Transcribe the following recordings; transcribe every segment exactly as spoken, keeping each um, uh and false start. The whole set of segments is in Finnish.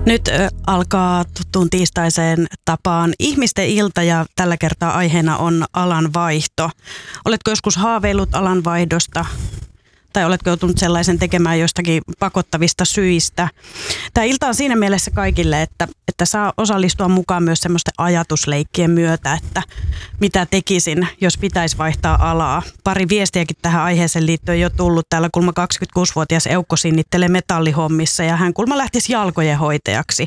Nyt ö, alkaa tuttuun tiistaiseen tapaan ihmisten ilta ja tällä kertaa aiheena on alanvaihto. Oletko joskus haaveillut alanvaihdosta tai oletko joutunut sellaisen tekemään jostakin pakottavista syistä? Tämä ilta on siinä mielessä kaikille, että, että saa osallistua mukaan myös semmoisten ajatusleikkien myötä, että mitä tekisin, jos pitäisi vaihtaa alaa. Pari viestiäkin tähän aiheeseen liittyen jo tullut. Täällä kulma kaksikymmentäkuusivuotias Eukko sinnittelee metallihommissa ja hän kulma lähtisi jalkojen hoitajaksi,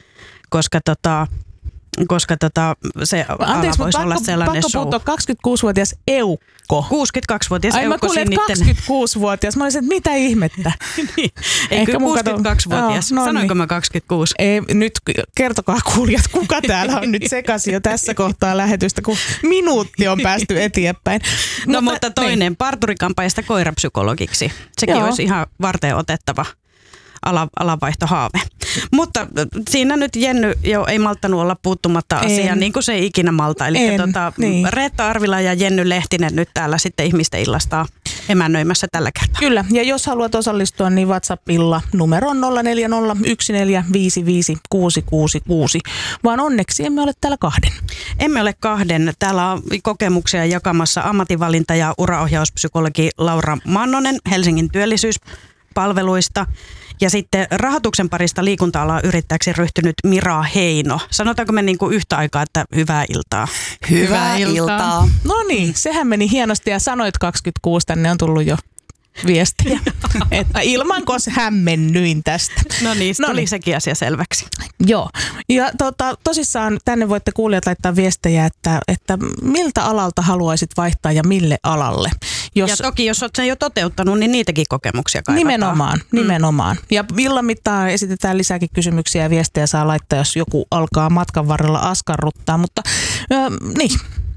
koska tota... koska tota, se Anteeksi, ala voisi olla sellainen pakko show. puuttua, kaksikymmentäkuusivuotias Eukko. kuusikymmentäkaksivuotias Ai Eukko mä kuulen, sinnittelen. kaksikymmentäkuusivuotias. Mä olisin, että mitä ihmettä? Niin. Eikö kuusikymmentäkaksivuotias? No, no Sanoinko niin. mä kaksikymmentäkuusi? Ei, nyt kertokaa kuulijat, kuka täällä on nyt sekaisin jo tässä kohtaa lähetystä, kun minuutti on päästy eteenpäin. No mutta, mutta toinen, parturikampaajasta koirapsykologiksi. Sekin Joo. olisi ihan varten otettava ala, alanvaihtohaave. Mutta siinä nyt Jenny jo ei malttanut olla puuttumatta asiaan, niin kuin se ei ikinä malta. Eli tota, niin. Reetta Arvila ja Jenny Lehtinen nyt täällä sitten ihmisten illastaa emännöimässä tällä kertaa. Kyllä, ja jos haluat osallistua, niin WhatsAppilla numero on nolla neljä nolla yksi neljä viisi viisi kuusi kuusi kuusi. Vaan onneksi emme ole täällä kahden. Emme ole kahden. Täällä on kokemuksia jakamassa ammatinvalinta- ja uraohjauspsykologi Laura Mannonen Helsingin työllisyyspalveluista. Ja sitten rahoituksen parista liikunta-alaa yrittäjäksi ryhtynyt Mira Heino. Sanotaanko me niin kuin yhtä aikaa, että hyvää iltaa? Hyvää, hyvää iltaa. iltaa. No niin, sehän meni hienosti ja sanoit kaksikymmentäkuusi, tänne on tullut jo viestiä. Että ilmankos hämmennyin tästä. No niin, tuli sekin asia selväksi. Joo, ja tota, tosissaan tänne voitte kuulijat laittaa viestejä, että, että miltä alalta haluaisit vaihtaa ja mille alalle. Jos, ja toki, jos olet sen jo toteuttanut, niin niitäkin kokemuksia kaivataan. Nimenomaan, nimenomaan. Mm. Ja illan mittaan esitetään lisääkin kysymyksiä ja viestejä saa laittaa, jos joku alkaa matkan varrella askarruttaa, mutta äh, niin.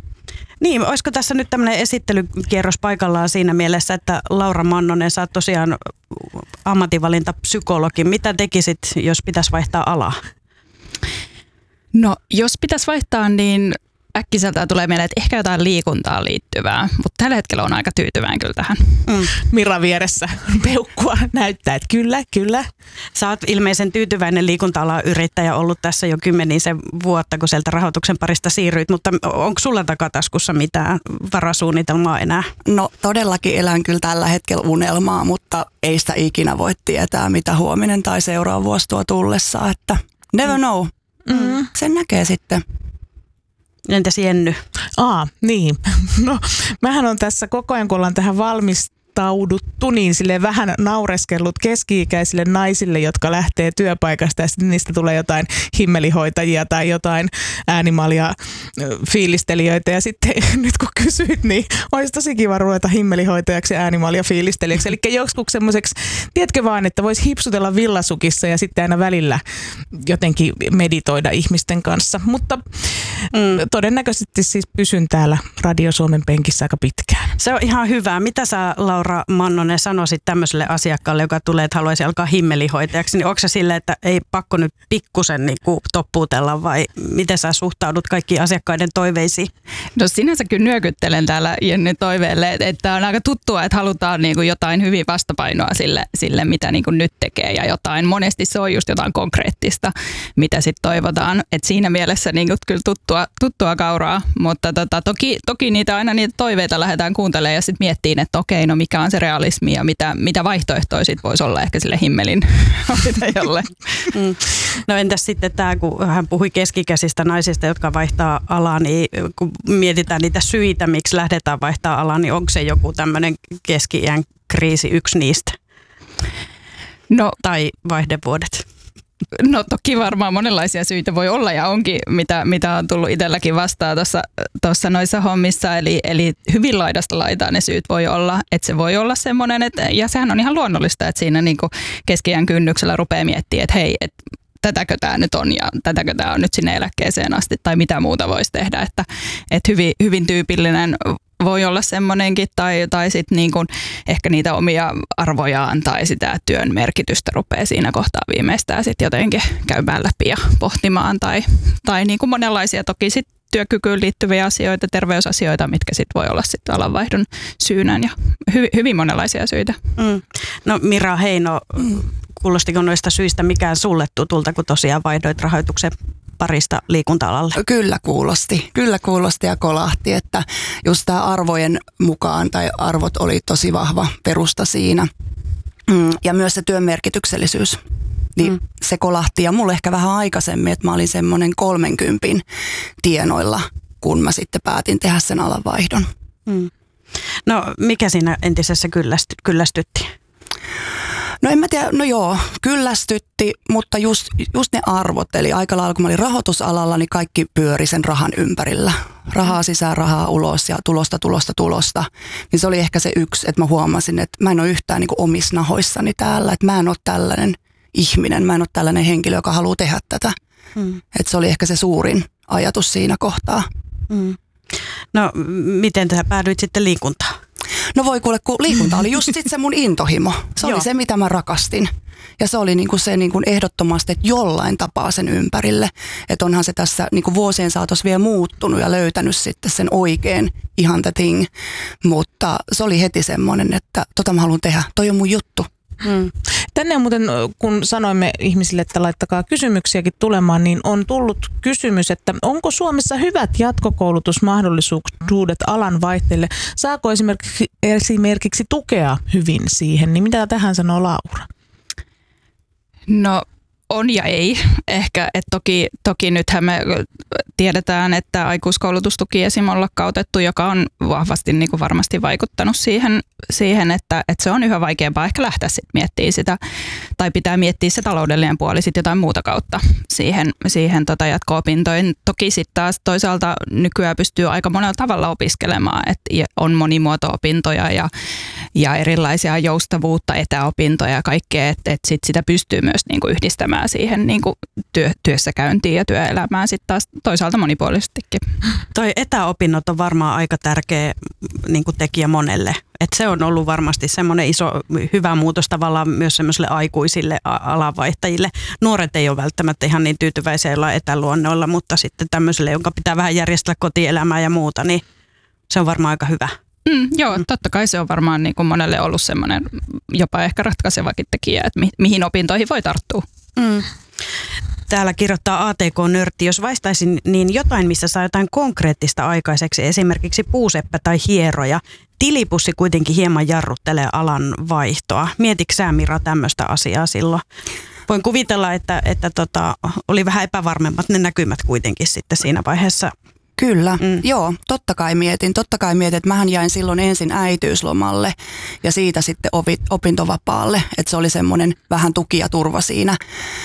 Niin, olisiko tässä nyt tämmöinen esittelykierros paikallaan siinä mielessä, että Laura Mannonen, sä oot tosiaan ammatinvalintapsykologi. Mitä tekisit, jos pitäisi vaihtaa alaa? No, jos pitäisi vaihtaa, niin äkkiseltään tulee mieleen, että ehkä jotain liikuntaan liittyvää, mutta tällä hetkellä on aika tyytyväinen kyllä tähän. Mm. Mira vieressä peukkua näyttää, että kyllä, kyllä. Sä oot ilmeisen tyytyväinen liikunta-alan yrittäjä ollut tässä jo kymmenisen vuotta, kun sieltä rahoituksen parista siirryit, mutta onko sulla takataskussa mitään varasuunnitelmaa enää? No todellakin elän kyllä tällä hetkellä unelmaa, mutta ei sitä ikinä voi tietää, mitä huominen tai seuraava vuosi tuo tullessa, että never know. Mm. Sen näkee sitten. Entäs Jenny? Aa, niin. No, mähän on tässä koko ajan, kun ollaan tähän valmistauduttu, niin sille vähän naureskellut keski-ikäisille naisille, jotka lähtee työpaikasta ja sitten niistä tulee jotain himmelihoitajia tai jotain äänimalia fiilistelijöitä. Ja sitten nyt kun kysyit, niin olisi tosi kiva ruveta himmelihoitajaksi ja äänimalia fiilistelijäksi. Eli joskus semmoiseksi, tiedätkö vaan, että voisi hipsutella villasukissa ja sitten aina välillä jotenkin meditoida ihmisten kanssa. Mutta mm. todennäköisesti siis pysyn täällä Radio Suomen penkissä aika pitkään. Se on ihan hyvä. Mitä sä, Laura Mannonen, sanoisit tämmöiselle asiakkaalle, joka tulee, että haluaisi alkaa himmelihoitajaksi? Niin onko se silleen, että ei pakko nyt pikkusen niin kuin toppuutella vai miten sä suhtaudut kaikkiin asiakkaiden toiveisiin? No sinänsä kyllä nyökyttelen täällä Jenny toiveelle, että on aika tuttua, että halutaan niin kuin jotain hyvin vastapainoa sille, sille mitä niin kuin nyt tekee ja jotain. Monesti se on just jotain konkreettista, mitä sitten toivotaan. Et siinä mielessä niin kuin kyllä tuttua, tuttua kauraa, mutta tota, toki, toki niitä aina niitä toiveita lähdetään kuuntelemaan ja sitten miettiin, että okei, no mikä on se realismi ja mitä, mitä vaihtoehtoja sit voisi olla ehkä sille himmelin hoitajalle. Mm. No entäs sitten tämä, kun hän puhui keskikäisistä naisista, jotka vaihtaa alaa, niin kun mietitään niitä syitä, miksi lähdetään vaihtaa alaa, niin onko se joku tämmöinen keski-iän kriisi yksi niistä? No, tai vaihdevuodet? No toki varmaan monenlaisia syitä voi olla ja onkin, mitä, mitä on tullut itselläkin vastaan tuossa noissa hommissa. Eli, eli hyvin laidasta laitaan ne syyt voi olla, että se voi olla semmoinen, että, ja sehän on ihan luonnollista, että siinä niin kuin keski-iän kynnyksellä rupeaa miettimään, että hei, että tätäkö tämä nyt on ja tätäkö tämä on nyt sinne eläkkeeseen asti tai mitä muuta voisi tehdä. Että, että hyvin, hyvin tyypillinen voi olla semmoinenkin tai, tai sitten niin kuin ehkä niitä omia arvojaan tai sitä työn merkitystä rupeaa siinä kohtaa viimeistään sitten jotenkin käymään läpi ja pohtimaan tai, tai niin kuin monenlaisia toki sitten työkykyyn liittyviä asioita, terveysasioita, mitkä sitten voi olla sitten alanvaihdon syynä ja hy, hyvin monenlaisia syitä. Mm. No Mira Heino, Kuulostiko noista syistä mikään sulle tutulta, kun tosiaan vaihdoit rahoituksen parista liikunta-alalle? Kyllä kuulosti. Kyllä kuulosti ja kolahti, että just tämä arvojen mukaan tai arvot oli tosi vahva perusta siinä. Ja myös se työn merkityksellisyys. Niin mm. se kolahti ja mulle ehkä vähän aikaisemmin, että mä olin semmoinen kolmenkympin tienoilla, kun mä sitten päätin tehdä sen alanvaihdon. Mm. No mikä siinä entisessä kyllästy, kyllästytti? No en mä tiedä, no joo, kyllästytti, mutta just, just ne arvot, eli aika lailla kun mä olin rahoitusalalla, niin kaikki pyöri sen rahan ympärillä. Rahaa sisään, rahaa ulos ja tulosta, tulosta, tulosta. Niin se oli ehkä se yksi, että mä huomasin, että mä en ole yhtään niin kuin omissa nahoissani täällä, että mä en ole tällainen ihminen, mä en ole tällainen henkilö, joka haluaa tehdä tätä. Mm. Että se oli ehkä se suurin ajatus siinä kohtaa. Mm. No miten sä päädyit sitten liikuntaan? No voi kuule, kun liikunta oli just sit se mun intohimo. Se oli se, mitä mä rakastin. Ja se oli niinku se niinku ehdottomasti, että jollain tapaa sen ympärille. Että onhan se tässä niinku vuosien saatossa vielä muuttunut ja löytänyt sitten sen oikein ihan the thing. Mutta se oli heti semmoinen, että tota mä haluan tehdä. Toi on mun juttu. Hmm. Tänne on muuten, kun sanoimme ihmisille, että laittakaa kysymyksiäkin tulemaan, niin on tullut kysymys, että onko Suomessa hyvät jatkokoulutusmahdollisuudet alan vaihteille? Saako esimerkiksi, esimerkiksi tukea hyvin siihen? Niin mitä tähän sanoo Laura? No on ja ei. Ehkä, että toki, toki nythän me tiedetään, että aikuiskoulutustuki esim. On lakkautettu, joka on vahvasti niin kuin varmasti vaikuttanut siihen, siihen että, että se on yhä vaikeampaa ehkä lähteä sit miettimään sitä, tai pitää miettiä se taloudellinen puoli sitten jotain muuta kautta siihen, siihen tota jatko-opintoihin. Toki sitten taas toisaalta nykyään pystyy aika monella tavalla opiskelemaan, että on monimuoto-opintoja ja, ja erilaisia joustavuutta, etäopintoja ja kaikkea, että, että sit sitä pystyy myös niin kuin yhdistämään siihen niin kuin työ, työssäkäyntiin ja työelämään sitten taas toisaalta monipuolisestikin. Toi etäopinnot on varmaan aika tärkeä niin kuin tekijä monelle. Et se on ollut varmasti semmoinen iso hyvä muutos tavallaan myös semmoisille aikuisille alanvaihtajille. Nuoret ei ole välttämättä ihan niin tyytyväisiä jollain etäluonnoilla, mutta sitten tämmöiselle, jonka pitää vähän järjestää kotielämää ja muuta, niin se on varmaan aika hyvä. Mm, joo, totta kai se on varmaan niin kuin monelle ollut semmoinen jopa ehkä ratkaisevakin tekijä, että mi- mihin opintoihin voi tarttua. Mm. Täällä kirjoittaa A T K-nörtti, jos vaistaisin niin jotain, missä saa jotain konkreettista aikaiseksi, esimerkiksi puuseppä tai hieroja. Tilipussi kuitenkin hieman jarruttelee alan vaihtoa. Mietitkö sä, Mira, tämmöistä asiaa silloin? Voin kuvitella, että, että tota, oli vähän epävarmemmat ne näkymät kuitenkin sitten siinä vaiheessa. Kyllä, mm. joo, totta kai mietin. Totta kai mietin, että mähän jäin silloin ensin äitiyslomalle ja siitä sitten opintovapaalle. Että se oli semmoinen vähän tuki ja turva siinä.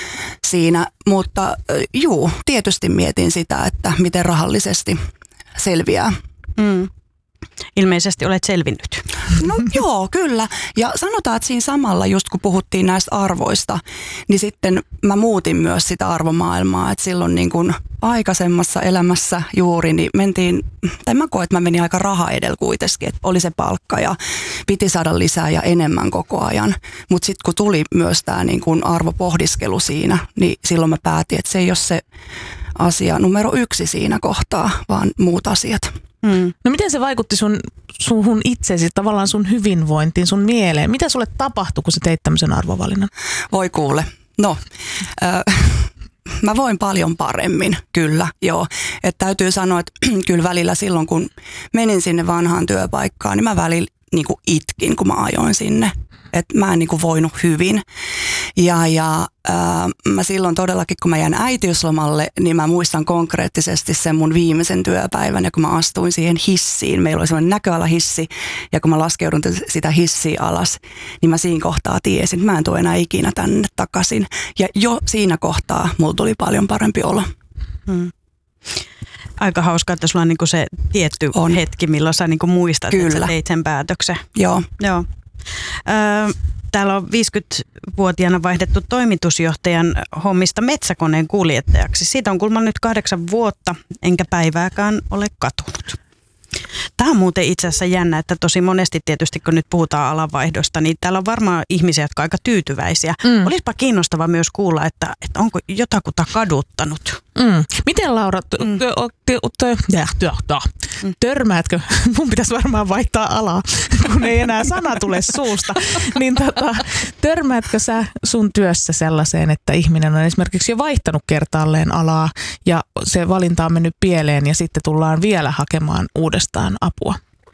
siinä. Mutta juu, tietysti mietin sitä, että miten rahallisesti selviää. Mm. Ilmeisesti olet selvinnyt. No joo, kyllä. Ja sanotaan, että siinä samalla, just kun puhuttiin näistä arvoista, niin sitten mä muutin myös sitä arvomaailmaa. Että silloin niin kuin aikaisemmassa elämässä juuri, niin mentiin, tai mä koen, että mä menin aika raha edellä kuitenkin, että oli se palkka ja piti saada lisää ja enemmän koko ajan. Mutta sitten kun tuli myös tämä niin kuin arvopohdiskelu siinä, niin silloin mä päätin, että se ei ole se asia numero yksi siinä kohtaa, vaan muut asiat. Hmm. No miten se vaikutti sun, sun itsesi, tavallaan sun hyvinvointiin, sun mieleen? Mitä sulle tapahtui, kun sä teit tämmöisen arvovalinnan? Voi kuule. No, äh, mä voin paljon paremmin, kyllä, joo. Että täytyy sanoa, että kyllä välillä silloin, kun menin sinne vanhaan työpaikkaan, niin mä välillä niin kuin itkin, kun mä ajoin sinne. Että mä en niin kuin voinut hyvin. Ja, ja ää, mä silloin todellakin, kun mä jäin äitiyslomalle, niin mä muistan konkreettisesti sen mun viimeisen työpäivän. Ja kun mä astuin siihen hissiin, meillä oli sellainen näköalahissi, ja kun mä laskeudun sitä hissiä alas, niin mä siinä kohtaa tiesin, että mä en tule enää ikinä tänne takaisin. Ja jo siinä kohtaa mulla tuli paljon parempi olo. Hmm. Aika hauskaa, että sulla on niinku se tietty on. hetki, milloin sä niinku muistat, Kyllä. että sä teit sen päätöksen. Joo. Joo. Täällä on viisikymmentävuotiaana vaihdettu toimitusjohtajan hommista metsäkoneen kuljettajaksi. Siitä on kulman nyt kahdeksan vuotta, enkä päivääkään ole katunut. Tämä on muuten itse asiassa jännä, että tosi monesti tietysti kun nyt puhutaan alanvaihdosta, niin täällä on varmaan ihmisiä, jotka ovat aika tyytyväisiä. Mm. Olisipa kiinnostava myös kuulla, että, että onko jotakuta kaduttanut. Mm. Miten Laura, t- mm. t- t- t- törmäätkö, mun pitäisi varmaan vaihtaa alaa, kun ei enää sana tule suusta, niin tota, törmäätkö sä sun työssä sellaiseen, että ihminen on esimerkiksi jo vaihtanut kertaalleen alaa ja se valinta on mennyt pieleen ja sitten tullaan vielä hakemaan uudestaan apua?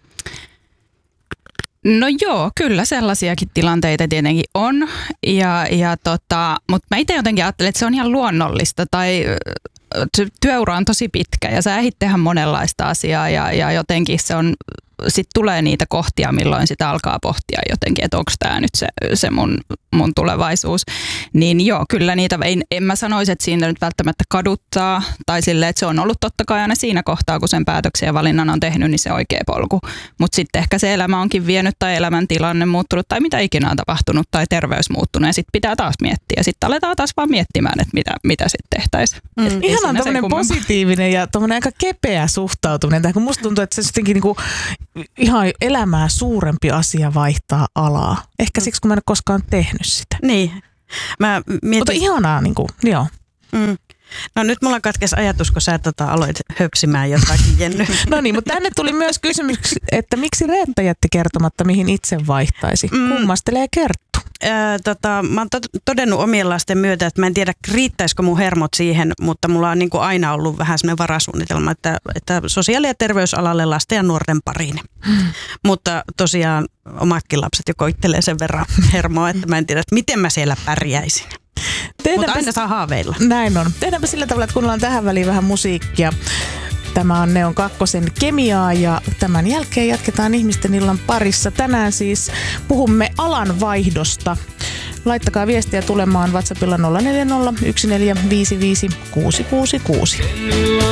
No joo, kyllä sellaisiakin tilanteita tietenkin on, ja, ja tota, mutta mä itse jotenkin ajattelen, että se on ihan luonnollista, tai työura on tosi pitkä ja sä ehdit tehdä monenlaista asiaa ja, ja jotenkin se on, sit tulee niitä kohtia, milloin sitä alkaa pohtia jotenkin, että onko tämä nyt se, se mun, mun tulevaisuus. Niin joo, kyllä niitä, en, en mä sanoisi, että siinä nyt välttämättä kaduttaa tai silleen, että se on ollut totta kai aina siinä kohtaa, kun sen päätöksen ja valinnan on tehnyt, niin se oikea polku. Mutta sitten ehkä se elämä onkin vienyt tai elämäntilanne muuttunut tai mitä ikinä on tapahtunut tai terveys muuttunut ja sitten pitää taas miettiä. Ja sitten aletaan taas vaan miettimään, että mitä, mitä sitten tehtäisiin. Mm. Ihan tämmöinen positiivinen ja tommoinen aika kepeä suhtautuminen tähän, kun musta tuntuu, että se jotenkin niinku ihan elämää suurempi asia vaihtaa alaa. Ehkä siksi, kun mä en ole koskaan tehnyt sitä. Niin. Mä mietin... Mutta ihanaa, niin kuin, joo. Mm. No nyt mulla katkesi ajatus, kun sä tota, aloit höpsimään jotakin, Jenny. No niin, mutta tänne tuli myös kysymys, että miksi Reetta jätti kertomatta, mihin itse vaihtaisi? Mm. Kummastelee Kerttu. Ää, tota, mä oon todennut omien lasten myötä, että mä en tiedä riittäisikö mun hermot siihen, mutta mulla on niin kuin aina ollut vähän sellainen varasuunnitelma, että, että sosiaali- ja terveysalalle lasten ja nuorten pariin. Hmm. Mutta tosiaan omatkin lapset jo koittelee sen verran hermoa, että mä en tiedä, että miten mä siellä pärjäisin. Tehdäänpä, mutta aina saa haaveilla. Näin on. Tehdäänpä sillä tavalla, että kuunnellaan tähän väliin vähän musiikkia. Tämä on Neon Kakkosen Kemiaa ja tämän jälkeen jatketaan ihmisten illan parissa. Tänään siis puhumme alanvaihdosta. Laittakaa viestiä tulemaan WhatsAppilla nolla neljä nolla yksi neljä viisi viisi kuusi kuusi kuusi.